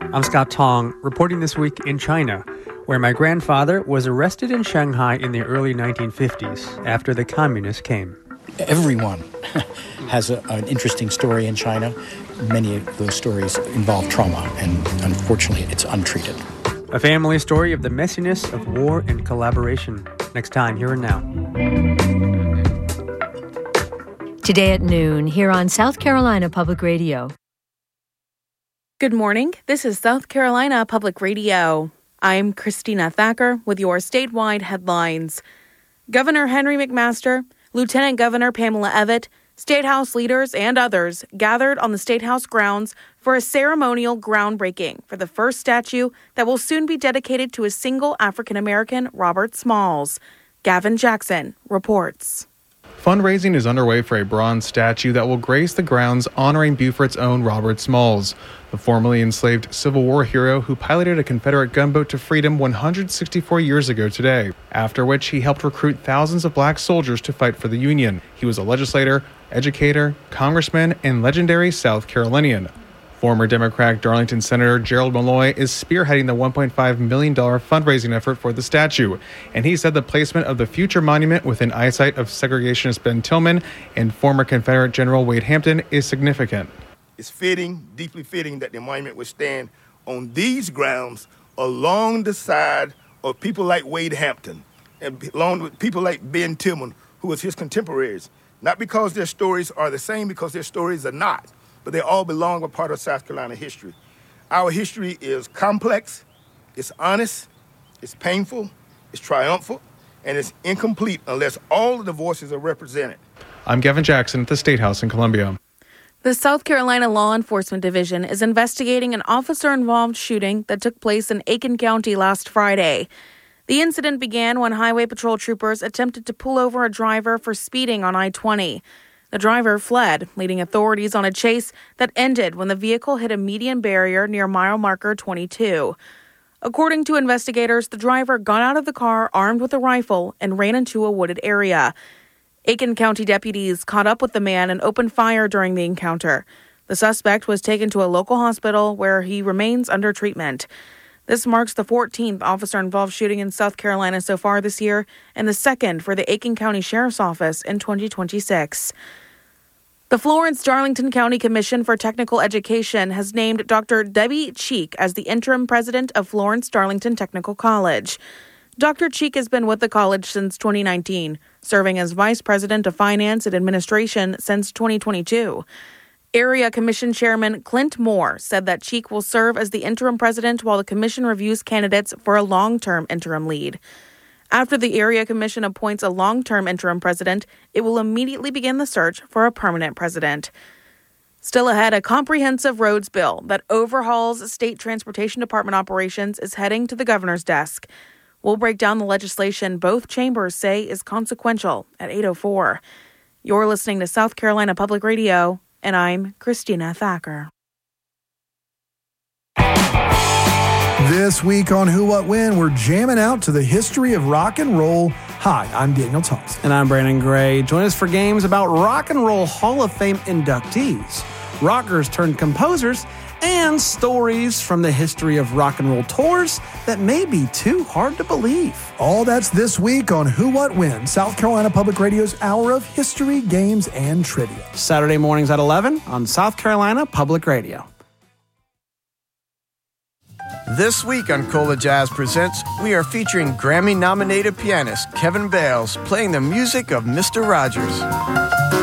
I'm Scott Tong, reporting this week in China, where my grandfather was arrested in Shanghai in the early 1950s after the communists came. Everyone has an interesting story in China. Many of those stories involve trauma, and unfortunately, it's untreated. A family story of the messiness of war and collaboration. Next time, Here and Now. Today at noon, here on South Carolina Public Radio. Good morning. This is South Carolina Public Radio. I'm Christina Thacker with your statewide headlines. Governor Henry McMaster, Lieutenant Governor Pamela Evette, State House leaders, and others gathered on the State House grounds for a ceremonial groundbreaking for the first statue that will soon be dedicated to a single African-American, Robert Smalls. Gavin Jackson reports. Fundraising is underway for a bronze statue that will grace the grounds honoring Beaufort's own Robert Smalls, the formerly enslaved Civil War hero who piloted a Confederate gunboat to freedom 164 years ago today, after which he helped recruit thousands of black soldiers to fight for the Union. He was a legislator, educator, congressman, and legendary South Carolinian. Former Democrat Darlington Senator Gerald Malloy is spearheading the $1.5 million fundraising effort for the statue, and he said the placement of the future monument within eyesight of segregationist Ben Tillman and former Confederate General Wade Hampton is significant. It's fitting, deeply fitting, that the monument would stand on these grounds along the side of people like Wade Hampton and along with people like Ben Tillman, who was his contemporaries. Not because their stories are the same, because their stories are not, but they all belong a part of South Carolina history. Our history is complex, it's honest, it's painful, it's triumphant, and it's incomplete unless all of the voices are represented. I'm Gavin Jackson at the State House in Columbia. The South Carolina Law Enforcement Division is investigating an officer-involved shooting that took place in Aiken County last Friday. The incident began when Highway Patrol troopers attempted to pull over a driver for speeding on I-20. The driver fled, leading authorities on a chase that ended when the vehicle hit a median barrier near mile marker 22. According to investigators, the driver got out of the car armed with a rifle and ran into a wooded area. Aiken County deputies caught up with the man and opened fire during the encounter. The suspect was taken to a local hospital where he remains under treatment. This marks the 14th officer-involved shooting in South Carolina so far this year and the second for the Aiken County Sheriff's Office in 2026. The Florence-Darlington County Commission for Technical Education has named Dr. Debbie Cheek as the interim president of Florence-Darlington Technical College. Dr. Cheek has been with the college since 2019, serving as vice president of finance and administration since 2022. Area Commission Chairman Clint Moore said that Cheek will serve as the interim president while the commission reviews candidates for a long-term interim lead. After the Area Commission appoints a long-term interim president, it will immediately begin the search for a permanent president. Still ahead, a comprehensive roads bill that overhauls state transportation department operations is heading to the governor's desk. We'll break down the legislation both chambers say is consequential at 8:04. You're listening to South Carolina Public Radio, and I'm Christina Thacker. This week on Who, What, When, we're jamming out to the history of rock and roll. Hi, I'm Daniel Thompson. And I'm Brandon Gray. Join us for games about Rock and Roll Hall of Fame inductees, rockers turned composers, and stories from the history of rock and roll tours that may be too hard to believe. All that's this week on Who, What, When, South Carolina Public Radio's hour of history, games, and trivia. Saturday mornings at 11 on South Carolina Public Radio. This week on Cola Jazz Presents, we are featuring Grammy-nominated pianist Kevin Bales playing the music of Mr. Rogers.